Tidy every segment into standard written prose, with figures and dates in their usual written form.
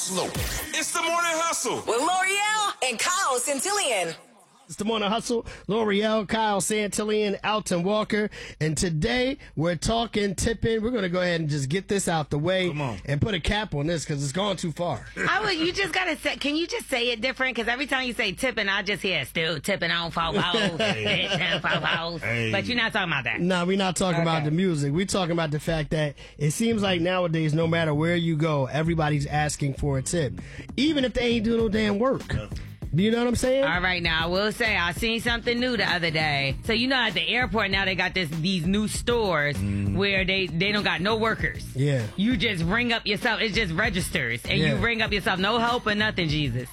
slow. It's the Morning Hustle with L'Oreal and Kyle Santillian. It's the Morning Hustle. L'Oreal, Kyle Santillian, Alton Walker. And today we're talking tipping. We're going to go ahead and just get this out the way and put a cap on this because it's gone too far. You just got to say, can you just say it different? Because every time you say tipping, I just hear still tipping on fofos, Hey. But you're not talking about that. No, we're not talking about the music. We're talking about the fact that it seems like nowadays, no matter where you go, everybody's asking for a tip. Even if they ain't doing no damn work. Do you know what I'm saying? All right, now I will say I seen something new the other day. So you know at the airport now they got these new stores where they don't got no workers. Yeah. You just ring up yourself. It just registers and you ring up yourself. No help or nothing, Jesus.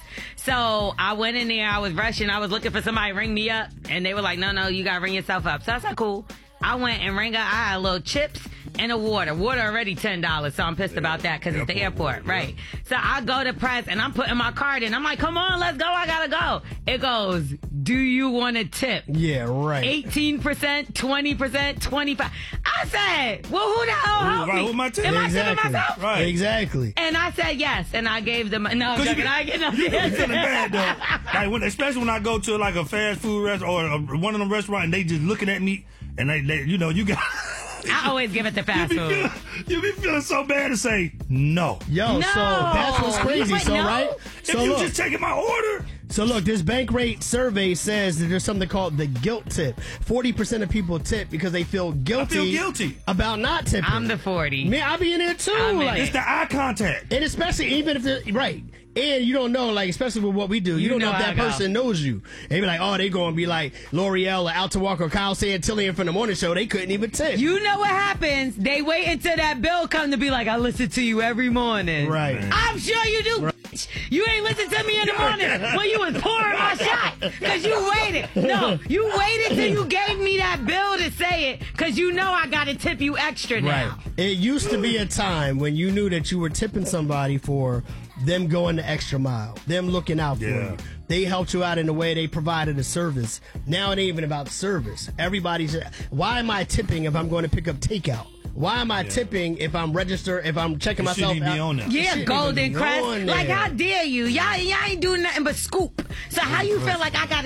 So I went in there. I was rushing. I was looking for somebody to ring me up, and they were like, "No, you gotta ring yourself up." So I said, "Cool." I went and rang up. I had little chips and a water. Water already $10, so I'm pissed about that because it's the airport, right? So I go to press and I'm putting my card in. I'm like, "Come on, let's go. I gotta go." It goes, "Do you want a tip?" Yeah, right. 18%, 20%, 25%. I said, "Well, who the hell helped me? Who my tip? Am I tipping myself?" Right. Exactly. And I said yes, and I gave them. No, I get no. You be feeling bad though, like especially when I go to like a fast food restaurant or one of them restaurants and they just looking at me and they you got. I always give it to fast food. You be feeling so bad to say no. Yo, No. so that's what's crazy. Wait, So, no? right? If So, you look. just taking my order. So look, this Bankrate survey says that there's something called the guilt tip. 40% of people tip because they feel guilty, about not tipping. I'm the 40. Man, I be in there too. I'm in Like, it. It's the eye contact. and especially even if they're right. And you don't know, like, especially with what we do, you don't know if how that I go. person knows you. They be like, oh, they going to be like L'Oreal or Alton Walker or Kyle Santillian from the morning show. They couldn't even tip. You know what happens? They wait until that bill come to be like, "I listen to you every morning." Right. I'm sure you do. Bitch. You ain't listen to me in the morning when you was pouring my shot because you waited. No, you waited till you gave me that bill to say it because you know I got to tip you extra now. Right. It used to be a time when you knew that you were tipping somebody for them going the extra mile, them looking out for you. They helped you out in the way they provided a service. Now it ain't even about service. Everybody's, why am I tipping if I'm going to pick up takeout? Why am I tipping if I'm registered, if I'm checking myself Shouldn't out? be on there. Yeah, Golden Crest. on Like, there. how dare you? Y'all ain't doing nothing but scoop. So how you feel like I got